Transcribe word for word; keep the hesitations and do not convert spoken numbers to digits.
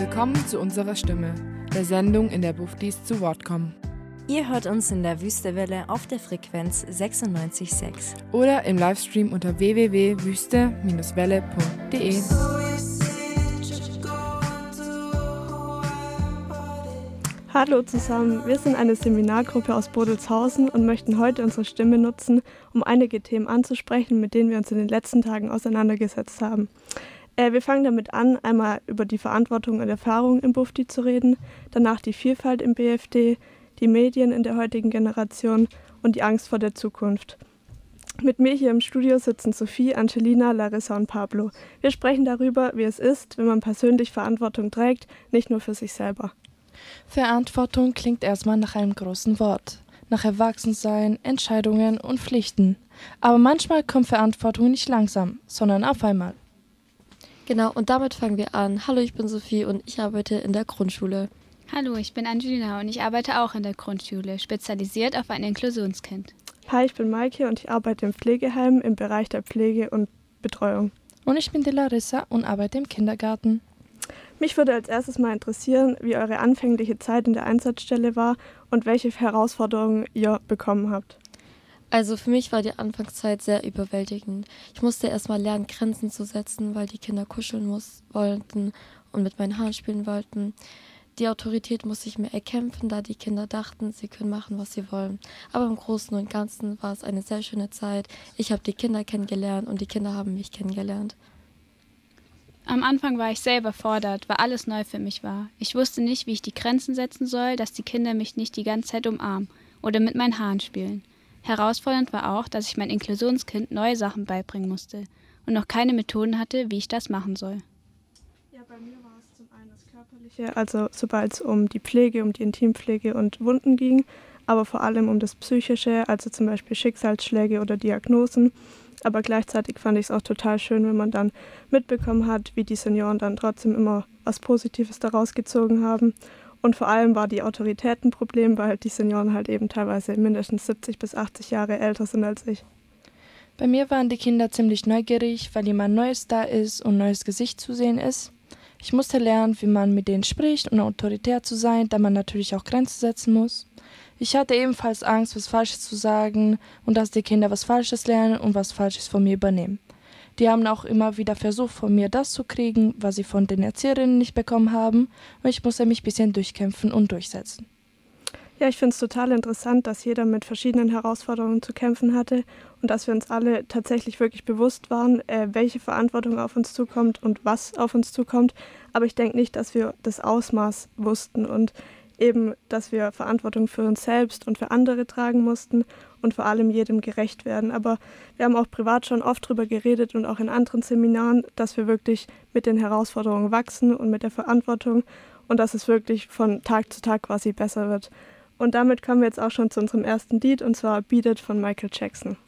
Willkommen zu unserer Stimme, der Sendung, in der Buftis zu Wort kommen. Ihr hört uns in der Wüstewelle auf der Frequenz sechsundneunzig Komma sechs. Oder im Livestream unter w w w punkt wüste welle punkt de. Hallo zusammen, wir sind eine Seminargruppe aus Bodelshausen und möchten heute unsere Stimme nutzen, um einige Themen anzusprechen, mit denen wir uns in den letzten Tagen auseinandergesetzt haben. Äh, wir fangen damit an, einmal über die Verantwortung und Erfahrung im Bufdi zu reden, danach die Vielfalt im B F D, die Medien in der heutigen Generation und die Angst vor der Zukunft. Mit mir hier im Studio sitzen Sophie, Angelina, Larissa und Pablo. Wir sprechen darüber, wie es ist, wenn man persönlich Verantwortung trägt, nicht nur für sich selber. Verantwortung klingt erstmal nach einem großen Wort, nach Erwachsensein, Entscheidungen und Pflichten. Aber manchmal kommt Verantwortung nicht langsam, sondern auf einmal. Genau, und damit fangen wir an. Hallo, ich bin Sophie und ich arbeite in der Grundschule. Hallo, ich bin Angelina und ich arbeite auch in der Grundschule, spezialisiert auf ein Inklusionskind. Hi, ich bin Maike und ich arbeite im Pflegeheim im Bereich der Pflege und Betreuung. Und ich bin die Larissa und arbeite im Kindergarten. Mich würde als erstes mal interessieren, wie eure anfängliche Zeit in der Einsatzstelle war und welche Herausforderungen ihr bekommen habt. Also für mich war die Anfangszeit sehr überwältigend. Ich musste erst mal lernen, Grenzen zu setzen, weil die Kinder kuscheln muss, wollten und mit meinen Haaren spielen wollten. Die Autorität musste ich mir erkämpfen, da die Kinder dachten, sie können machen, was sie wollen. Aber im Großen und Ganzen war es eine sehr schöne Zeit. Ich habe die Kinder kennengelernt und die Kinder haben mich kennengelernt. Am Anfang war ich sehr überfordert, weil alles neu für mich war. Ich wusste nicht, wie ich die Grenzen setzen soll, dass die Kinder mich nicht die ganze Zeit umarmen oder mit meinen Haaren spielen. Herausfordernd war auch, dass ich mein Inklusionskind neue Sachen beibringen musste und noch keine Methoden hatte, wie ich das machen soll. Ja, bei mir war es zum einen das Körperliche, also sobald es um die Pflege, um die Intimpflege und Wunden ging, aber vor allem um das Psychische, also zum Beispiel Schicksalsschläge oder Diagnosen. Aber gleichzeitig fand ich es auch total schön, wenn man dann mitbekommen hat, wie die Senioren dann trotzdem immer was Positives daraus gezogen haben. Und vor allem war die Autorität ein Problem, weil die Senioren halt eben teilweise mindestens siebzig bis achtzig Jahre älter sind als ich. Bei mir waren die Kinder ziemlich neugierig, weil jemand Neues da ist und ein neues Gesicht zu sehen ist. Ich musste lernen, wie man mit denen spricht und autoritär zu sein, da man natürlich auch Grenzen setzen muss. Ich hatte ebenfalls Angst, was Falsches zu sagen und dass die Kinder was Falsches lernen und was Falsches von mir übernehmen. Die haben auch immer wieder versucht, von mir das zu kriegen, was sie von den Erzieherinnen nicht bekommen haben, und ich musste mich ein bisschen durchkämpfen und durchsetzen. Ja, ich finde es total interessant, dass jeder mit verschiedenen Herausforderungen zu kämpfen hatte und dass wir uns alle tatsächlich wirklich bewusst waren, äh, welche Verantwortung auf uns zukommt und was auf uns zukommt. Aber ich denke nicht, dass wir das Ausmaß wussten und eben, dass wir Verantwortung für uns selbst und für andere tragen mussten und vor allem jedem gerecht werden. Aber wir haben auch privat schon oft drüber geredet und auch in anderen Seminaren, dass wir wirklich mit den Herausforderungen wachsen und mit der Verantwortung und dass es wirklich von Tag zu Tag quasi besser wird. Und damit kommen wir jetzt auch schon zu unserem ersten Lied, und zwar Beat It von Michael Jackson.